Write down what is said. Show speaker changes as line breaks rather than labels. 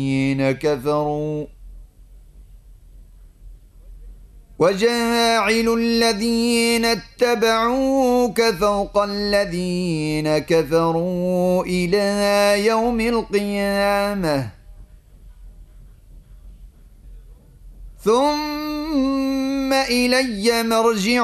الذين كفروا وجاعل الذين اتبعوك فوق الذين كفروا إلى يوم القيامة ثم إلي مرجعكم